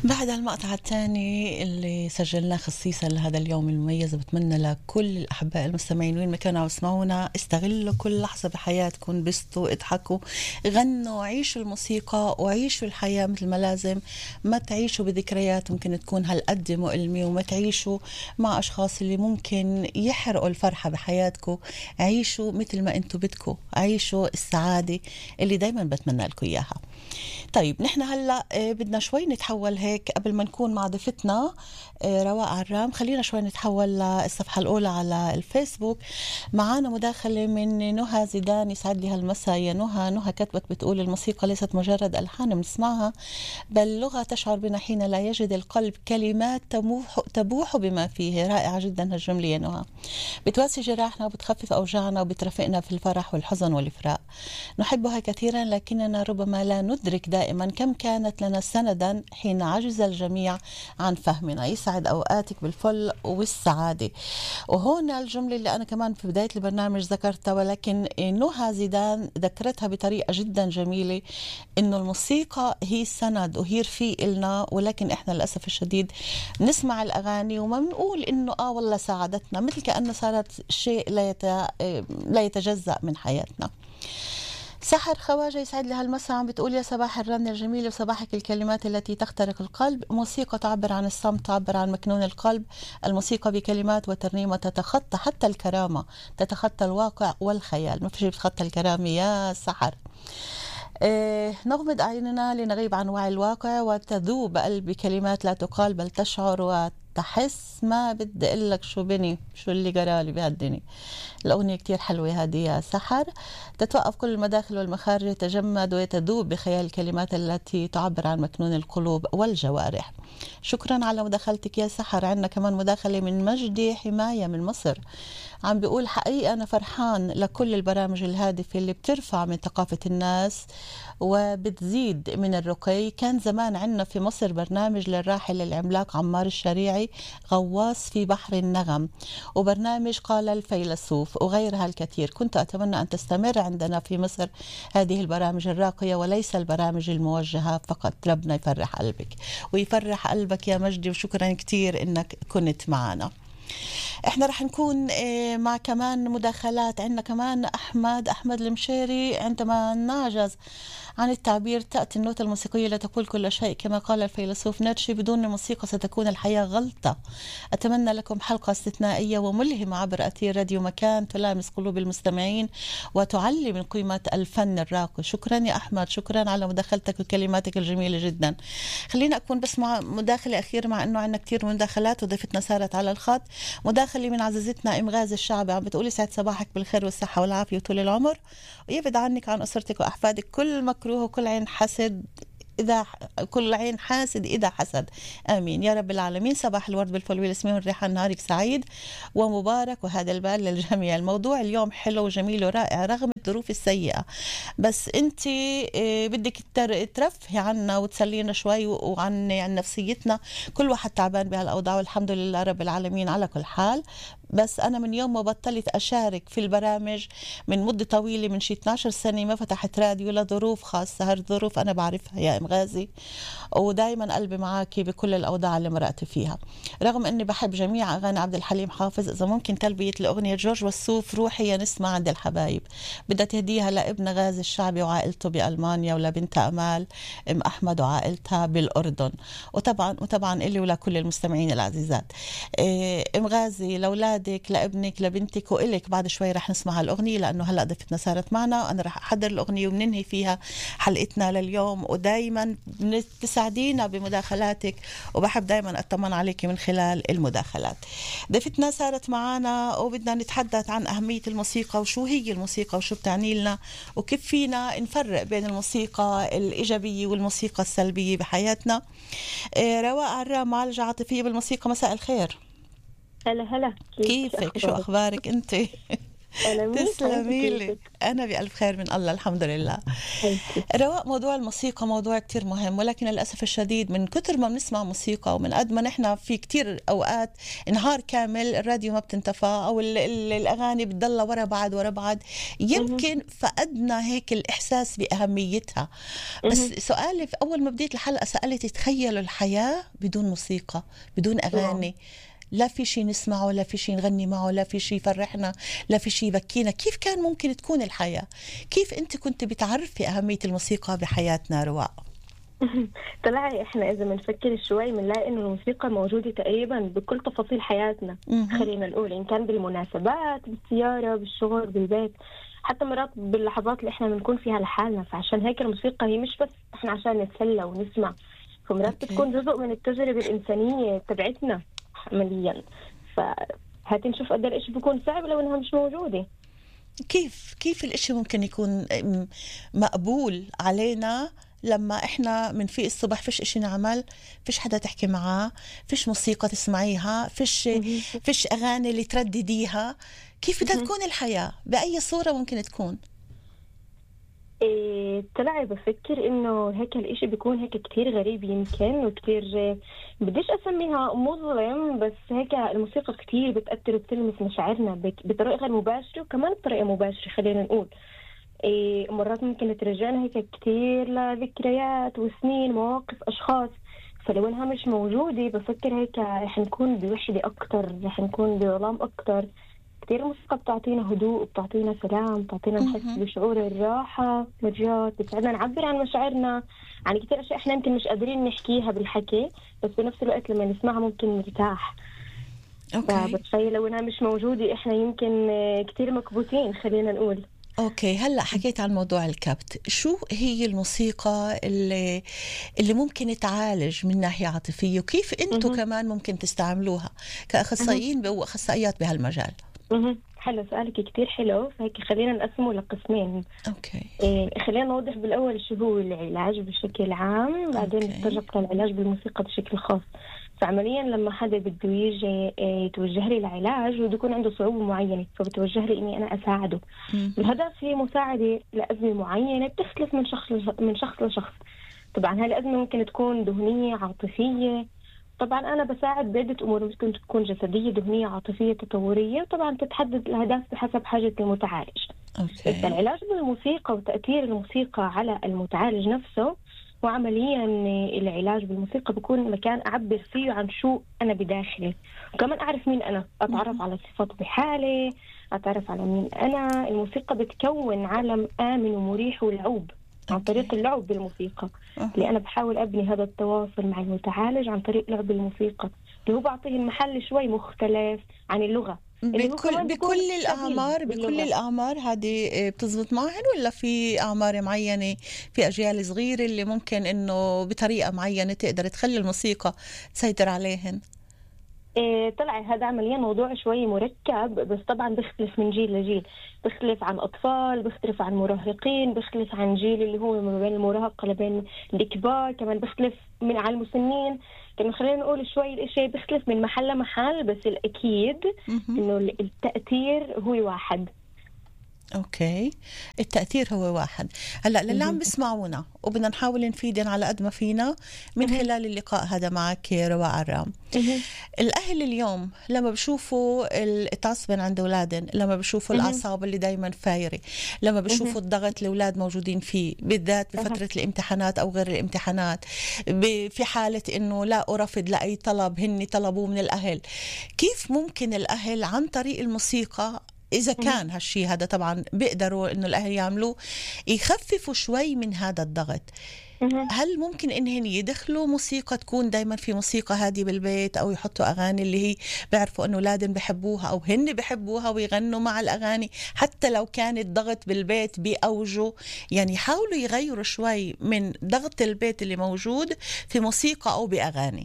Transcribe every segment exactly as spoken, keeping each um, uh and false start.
بعد المقطع الثاني اللي سجلناه خصيصا لهذا اليوم المميز، بتمنى لكل الأحباء المستمعين وين ما كانوا يسمعونا استغلوا كل لحظة بحياتكم، بسطوا، اضحكوا، غنوا، عيشوا الموسيقى وعيشوا الحياة مثل ما لازم. ما تعيشوا بذكريات ممكن تكون هالقد مؤلمة، وما تعيشوا مع أشخاص اللي ممكن يحرقوا الفرحة بحياتكم. عيشوا مثل ما انتوا بدكم، عيشوا السعادة اللي دايما بتمنى لكم إياها. طيب نحن هلأ بدنا شوي نتحول هيك قبل ما نكون مع ضيفتنا رواء عرام. خلينا شوي نتحول للصفحة الأولى على الفيسبوك. معانا مداخلة من نهى زيدان، يسعد لي هالمساء يا نهى. نهى كتبت بتقول: الموسيقى ليست مجرد ألحان بنسمعها، بل لغة تشعر بنا حين لا يجد القلب كلمات تبوح, تبوح بما فيه. رائعة جدا هالجملة يا نهى، بتواسي جراحنا وبتخفف أوجاعنا وبترافقنا في الفرح والحزن والفراق. نحبها كثيرا لكننا ربما لا ندرك دائما كم كانت لنا سندا حين عجز الجميع عن فهمنا. يسعد أوقاتك بالفل والسعادة. وهون الجملة اللي أنا كمان في بداية البرنامج ذكرتها، ولكن نهى زيدان ذكرتها بطريقة جدا جميلة، إنه الموسيقى هي سند وهي رفيق إلنا، ولكن إحنا للأسف الشديد نسمع الأغاني وما بنقول إنه آه والله ساعدتنا، مثل كأنه صارت شيء لا يت... لا يتجزأ من حياتنا. سحر خواجة يسعد لي هالمساء، عم بتقول: يا صباح الرن الجميل وصباحك الكلمات التي تخترق القلب. موسيقى تعبر عن الصمت، تعبر عن مكنون القلب. الموسيقى بكلمات وترنيمة تتخطى حتى الكرامة، تتخطى الواقع والخيال. ما في شيء بتخطى الكرامة يا سحر. إيه، نغمض أعيننا لنغيب عن وعي الواقع وتذوب قلبي كلمات لا تقال بل تشعر وتحس. ما بدي أقول لك شو بني شو اللي جرالي بهالدنيا. الأغنية كتير حلوة هذه يا سحر. تتوقف كل المداخل والمخارج، يتجمد ويتذوب بخيال الكلمات التي تعبر عن مكنون القلوب والجوارح. شكرا على مداخلتك يا سحر. عندنا كمان مداخلة من مجدي حماية من مصر، عم بيقول: حقيقة أنا فرحان لكل البرامج الهادفة اللي بترفع من ثقافة الناس وبتزيد من الرقي. كان زمان عندنا في مصر برنامج للراحل العملاق عمار الشريعي، غواص في بحر النغم، وبرنامج قال الفيلسوف، وغيرها الكثير. كنت أتمنى أن تستمر عندنا في مصر هذه البرامج الراقية وليس البرامج الموجهة فقط. ربنا يفرح قلبك ويفرح قلبك يا مجدي، وشكرا كتير إنك كنت معنا. احنا رح نكون مع كمان مداخلات. عندنا كمان احمد احمد المشيري: عندما نعجز عن التعبير تأتي النوتة الموسيقية لتقول كل شيء، كما قال الفيلسوف نيتشه: بدون الموسيقى ستكون الحياة غلطة. أتمنى لكم حلقة استثنائية وملهمة عبر أثير راديو مكان، تلامس قلوب المستمعين وتعلي من قيمة الفن الراقي. شكرا يا أحمد، شكرا على مداخلتك وكلماتك الجميلة جدا. خلينا أكون بس مع مداخلة أخيرة، مع أنه عندنا كتير مداخلات وضيفتنا صارت على الخط. مداخلة من عزيزتنا إم غازي الشعبي، عم بتقولي: سعد صباحك بالخير والصحة والعافية وطول العمر، ويبعد عنك عن أسرتك وأحفادك كل مكروه وكل عين حسد إذا كل عين حاسد إذا حسد. آمين يا رب العالمين. صباح الورد بالفل والياسمين والريحان، نهارك سعيد ومبارك وهذا البال للجميع. الموضوع اليوم حلو وجميل ورائع رغم الظروف السيئة، بس أنت بدك ترفهي عنا وتسلينا شوي وعن عن نفسيتنا. كل واحد تعبان بهالأوضاع، والحمد لله رب العالمين على كل حال. بس أنا من يوم ما بطلت أشارك في البرامج من مدة طويلة، من شي اثناشر سنة ما فتحت راديو لظروف خاصة. هالظروف أنا بعرفها يا إم غازي، ودايما قلبي معاكي بكل الأوضاع اللي مرقت فيها. رغم أني بحب جميع أغاني عبد الحليم حافظ، إذا ممكن تلبية الأغنية جورج وسوف روحي يا نسمة عند الحبايب، بدها تهديها لابن غازي الشعبي وعائلته بألمانيا، ولبنت أمال أم أحمد وعائلتها بالأردن، وطبعا وطبعا إلي ولكل المستمعين العزيزات. أم غازي لأولادك، لابنك، لبنتك، وإلك. بعد شوي رح نسمع الأغنية لأنه هلأ ضيفتنا صارت معنا، وأنا رح أحضر الأغنية وبننهي فيها حلقتنا لليوم. ودايما تساعدينا بمداخلاتك، وبحب دايما أطمن عليك من خلال المداخلات. ضيفتنا صارت معنا وبدنا نتحدث عن أهمية الموسيقى، وشو هي الموسيقى وشو بتعني لنا، وكيف فينا نفرق بين الموسيقى الإيجابية والموسيقى السلبية بحياتنا. رواء عرام، معالجة عاطفية بالموسيقى، مساء الخير. هلا هلا، كيفك؟ شو أخبارك أنت؟ أنا منيحة، أنتِ تسلمي لي، كيفِك؟ أنا بألف خير من الله الحمد لله. حبيبتي. رواء، موضوع الموسيقى موضوع كتير مهم، ولكن للأسف الشديد من كتر ما بنسمع موسيقى ومن قد ما نحن في كتير أوقات نهار كامل الراديو ما بتنطفى أو ال ال الأغاني بتضلها ورا بعض ورا بعض، اهم، يمكن فقدنا هيك الإحساس بأهميتها. بس اهم، سؤالي في أول ما بديت الحلقة سألت تخيلوا الحياة بدون موسيقى، بدون نعم. أغاني، لا في شي نسمعه، لا في شي نغني معه، لا في شي يفرحنا، لا في شي يبكينا. كيف كان ممكن تكون الحياة؟ كيف أنت كنت بتعرفي أهمية الموسيقى بحياتنا رواء؟ طلع إحنا إذا بنفكر شوي بنلاقي إنه الموسيقى موجودة تقريبًا بكل تفاصيل حياتنا، اهم. خلينا نقول إن كان بالمناسبات، بالسيارة، بالشغل، بالبيت، حتى مرات باللحظات اللي إحنا بنكون فيها لحالنا، فعشان هيك الموسيقى هي مش بس إحنا عشان نتسلى ونسمع، فمرات أوكي. بتكون جزء من التجربة الإنسانية تبعتنا عمليًا، فهاتي نشوف قد إيه الإشي بيكون صعب لو إنها مش موجودة. كيف كيف الإشي ممكن يكون م- مقبول علينا لما إحنا منفيق الصبح فيش إشي نعمل، فيش حدا تحكي معاه، فيش موسيقى تسمعيها، فيش اهم، فيش أغاني اللي تردديها؟ كيف بدها اهم. تكون الحياة؟ بأي صورة ممكن تكون؟ إيه طلع بفكر انه هيك الاشي بيكون هيك كتير غريب يمكن وكتير آه، بديش اسميها مظلم، بس هيك الموسيقى كتير بتأثر وبتلمس مشاعرنا بك- بطريقة غير مباشرة وكمان بطريقة مباشرة خلينا نقول. إيه مرات ممكن ترجعنا هيك كتير لذكريات وسنين مواقف اشخاص، فلو انها مش موجودة بفكر هيك رح نكون بوحدة اكتر، رح نكون بظلام اكتر. كتير الموسيقى بتعطينا هدوء، بتعطينا سلام، بتعطينا نحس مهم. بشعور الراحة، مرات بتساعدنا نعبر عن مشاعرنا، عن كتير أشياء إحنا يمكن مش قادرين نحكيها بالحكي، بس بنفس الوقت لما نسمعها ممكن نرتاح. أوكي. فبتخيل لو إنها مش موجودة إحنا يمكن آه، كتير مكبوتين خلينا نقول. أوكي، هلأ حكيت عن موضوع الكبت، شو هي الموسيقى اللي اللي ممكن تعالج من ناحية عاطفية، وكيف أنتوا مهم. كمان ممكن تستعملوها مهم. كأخصائيين وأخصائيات بهالمجال؟ مهم. حلو سؤالك كتير حلو، فهيك خلينا نقسمه لقسمين. أوكي. إيه خلينا نوضح بالأول شو هو العلاج بشكل عام، بعدين أوكي. نتطرق للعلاج بالموسيقى بشكل خاص. فعمليا لما حدا بده يجي إيه يتوجه لي لعلاج وبده يكون عنده صعوبة معينة فبتوجه لي إني أنا أساعده. مهم. الهدف هي مساعدة لأزمة معينة بتختلف من شخص لش- من شخص لشخص. طبعا هاي الأزمة ممكن تكون ذهنية عاطفية، طبعا أنا بساعد بعدة أمور، ممكن تكون جسدية ذهنية عاطفية تطورية، طبعا تتحدد الأهداف بحسب حاجة المتعالج. أوكي. العلاج بالموسيقى وتأثير الموسيقى على المتعالج نفسه، وعمليا العلاج بالموسيقى بكون مكان أعبر فيه عن شو أنا بداخلي، وكمان أعرف مين أنا، أتعرف مهم. على صفات بحالي، أتعرف على مين أنا. الموسيقى بتكون عالم آمن ومريح ولعوب عن طريق أوكي. اللعب بالموسيقى، اللي أها. أنا بحاول أبني هذا التواصل مع المتعالج عن طريق لعب الموسيقى، اللي هو بعطيه المحل شوي مختلف عن اللغة، اللي هو بكل كمان بيكون بكل شبيه الأعمار بكل باللغة. الأعمار هذه آه، بتزبط معهن، ولا في أعمار معينة، في أجيال صغيرة اللي ممكن إنه بطريقة معينة تقدر تخلي الموسيقى تسيطر عليهن؟ إيه طلع هذا عمليا موضوع شوي مركب، بس طبعا بيختلف من جيل لجيل، بيختلف عن أطفال، بيختلف عن مراهقين، بيختلف عن جيل اللي هو ما بين المراهقة لبين الكبار، كمان بيختلف من على المسنين. كمان خلينا نقول شوي الاشي بيختلف من محل لمحل، بس الأكيد مهم. إنه التأثير هو واحد. اوكي، التأثير هو واحد. هلا للي عم مهم. بسمعونا وبدنا نحاول نفيدن على قد ما فينا من مهم. خلال اللقاء هذا معك رواء عرام، مهم. الأهل اليوم لما بشوفوا التعصب عند أولادن، لما بشوفوا مهم. الأعصاب اللي دايما فايرة، لما مهم. بشوفوا الضغط الأولاد موجودين فيه بالذات أها. بفترة الامتحانات أو غير الامتحانات، ب- في حالة إنه لا أرفض لأي طلب هن طلبوه من الأهل، كيف ممكن الأهل عن طريق الموسيقى، إذا مهم. كان هالشي هذا طبعا بيقدروا إنه الأهل يعملوه، يخففوا شوي من هذا الضغط؟ مهم. هل ممكن إنهن يدخلوا موسيقى، تكون دايما في موسيقى هادية بالبيت، أو يحطوا أغاني اللي هي بيعرفوا إنه أولادهم بحبوها أو هن بحبوها ويغنوا مع الأغاني حتى لو كان الضغط بالبيت بأوجه؟ يعني يحاولوا يغيروا شوي من ضغط البيت اللي موجود في موسيقى أو بأغاني.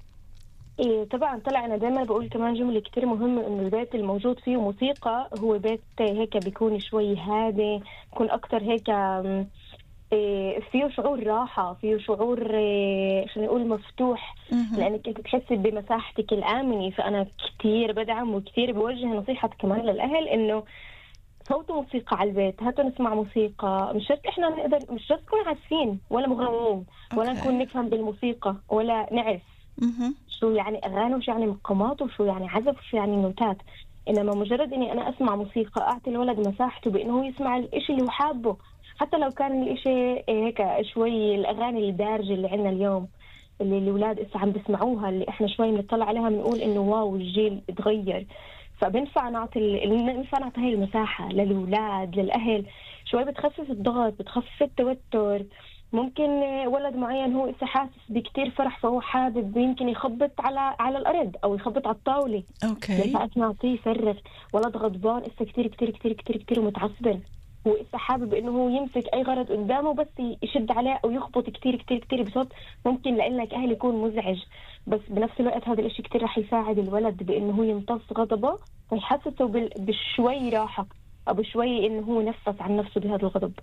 إيه طبعا طلع انا دايما بقول كمان جمله كتير مهمه، انه البيت الموجود فيه موسيقى هو بيت هيك بيكون شوي هادي، بيكون اكتر هيك أم، إيه فيه شعور راحه، فيه شعور إيه خلينا نقول مفتوح، مهم. لانك انت تحسي بمساحتك الامنه. فانا كتير بدعم وكتير بوجه نصيحه كمان للاهل انه فوتوا موسيقى على البيت، هاتوا نسمع موسيقى. مش شرط احنا نقدر، مش شرط نكون عازفين ولا مغنيين ولا نكون اوكي. نفهم بالموسيقى ولا نعرف اها. شو يعني اغاني وشو يعني مقامات وشو يعني عزف وشو يعني نوتات. انما مجرد اني انا اسمع موسيقى، اعطي الولد مساحته بانه هو يسمع الاشي اللي هو حابه، حتى لو كان الاشي هيك شوي الاغاني الدارجه اللي عندنا اليوم، اللي الاولاد اسا عم بيسمعوها، اللي احنا شوي بنطلع عليها بنقول انه واو الجيل اتغير. فبنفع نعطي ال- بنفع نعطي هاي المساحه للاولاد للاهل، شوي بتخفف الضغط، بتخفف التوتر. ممكن ولد معين هو إسا حاسس بكتير فرح، فهو حابب يمكن يخبط على على الأرض أو يخبط على الطاولة، اوكي. نلحق نعطيه يصرخ. ولد غضبان إسا كتير كتير كتير كتير كتير ومتعصبن، هو إسا حابب إنه هو يمسك أي غرض قدامه بس يشد عليه أو يخبط كتير كتير كتير بصوت ممكن لإلك أهل يكون مزعج. بس بنفس الوقت هذا الإشي كتير رح يساعد الولد بإنه هو يمتص غضبه ويحسسه بال- بشوي راحة أو بشوي إنه هو نفس عن نفسه بهذا الغضب.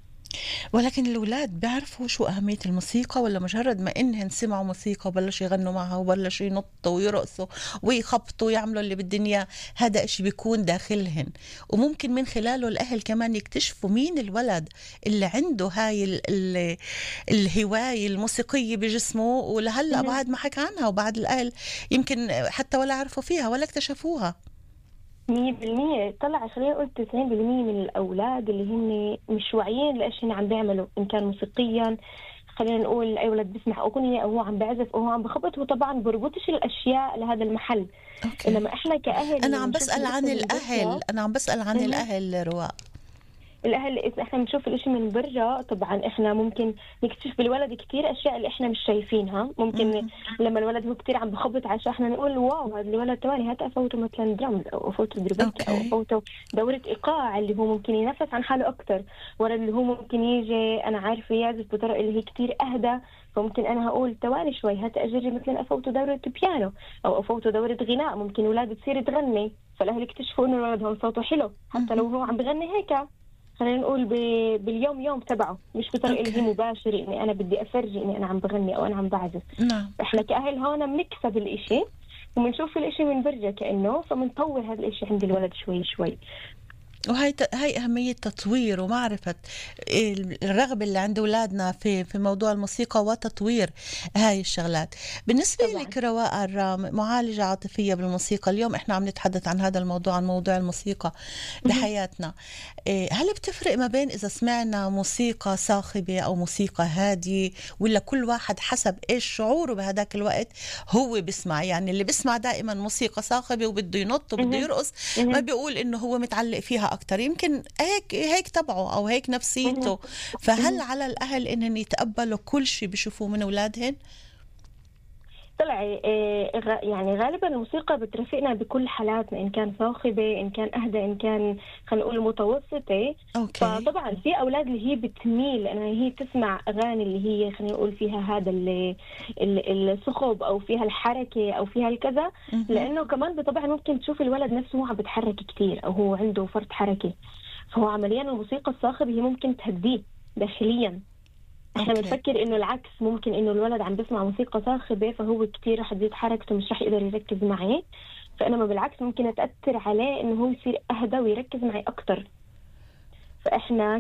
ولكن الأولاد بيعرفوا شو أهمية الموسيقى، ولا مجرد ما إنهن سمعوا موسيقى وبلشوا يغنوا معها وبلشوا ينطوا ويرقصوا ويخبطوا ويعملوا اللي بالدنيا، هذا إشي بيكون داخلهن. وممكن من خلاله الأهل كمان يكتشفوا مين الولد اللي عنده هاي ال ال الهواية الموسيقية بجسمه، ولهلأ بعد ما حكى عنها وبعد الأهل يمكن حتى ولا عرفوا فيها ولا اكتشفوها. مية بالمية طلع، خلينا نقول تسعين بالمية من الأولاد اللي هن مش واعيين لإيش هن عم بيعملوا، إن كان موسيقيا. خلينا نقول أي ولد بيسمع أغنية أو هو عم بعزف أو هو عم بخبط، هو طبعا بربطش الأشياء لهذا المحل. أوكي. إنما إحنا كأهل أنا اللي عم بنشوف بسأل الإشي عن من الأهل، برا. أنا عم بسأل عن مهم. الأهل رواء. الاهل اذا احنا بنشوف الاشي من برا، طبعا احنا ممكن نكتشف بالولد كتير اشياء اللي احنا مش شايفينها. ممكن مهم. لما الولد هو كتير عم بخبط على شيء احنا نقول واو هذا الولد ثواني هات افوته مثلا درامز او افوته دربكه او أوكي. افوته دوره ايقاع اللي هو ممكن ينفس عن حاله اكتر، ورا اللي هو ممكن يجي انا عارفه يعزف بطريقه اللي هي كتير اهدى، فممكن انا هقول ثواني شوي هات اجرب مثلا افوته دوره بيانو او افوته دوره غناء. ممكن اولاد تصير تغني فالاهل يكتشفوا انه الولد هون صوته حلو حتى لو مهم. هو عم بغني هيك، خلينا نقول ب... باليوم يوم تبعه، مش بطريقه اللي هي أوكي. مباشره اني انا بدي افرجي اني انا عم بغني او انا عم بعزف. نعم. احنا كاهل هون بنكسب الاشي وبنشوف الاشي من برجة كانه، فبنطور هذا الاشي عند الولد شوي شوي. وهي ت- هاي أهمية تطوير ومعرفة الرغبة اللي عند أولادنا في في موضوع الموسيقى وتطوير هاي الشغلات. بالنسبة طبعا. لك رواء الرام، معالجة عاطفية بالموسيقى، اليوم إحنا عم نتحدث عن هذا الموضوع، عن موضوع الموسيقى مهم. بحياتنا. إيه، هل بتفرق ما بين إذا سمعنا موسيقى صاخبة أو موسيقى هادية، ولا كل واحد حسب إيش شعوره بهداك الوقت هو بيسمع؟ يعني اللي بيسمع دائما موسيقى صاخبة وبده ينط وبده مهم. يرقص ما مهم. بيقول إنه هو متعلق فيها أكتر، يمكن هيك هيك طبعه أو هيك مهم. نفسيته. فهل مهم. على الأهل إنهم يتقبلوا كل شيء بيشوفوه من أولادهن؟ طلع إيه، غ- يعني غالبا الموسيقى بترافقنا بكل حالاتنا، إن كان صاخبة إن كان أهدى إن كان خلينا نقول متوسطة. أوكي. فطبعا في أولاد اللي هي بتميل لأنها هي تسمع أغاني اللي هي خلينا نقول فيها هذا ال- ال- الصخب أو فيها الحركة أو فيها الكذا، مهم. لأنه كمان بطبعا ممكن تشوف الولد نفسه هو عم بتحرك كتير أو هو عنده فرط حركة، فهو عمليا الموسيقى الصاخبة هي ممكن تهديه داخليا. احنا أوكي. بنفكر انه العكس، ممكن انه الولد عم بيسمع موسيقى صاخبة فهو كتير رح تزيد حركته مش رح يقدر يركز معي، فانما بالعكس ممكن تأثر عليه انه هو يصير اهدى ويركز معي اكتر. فاحنا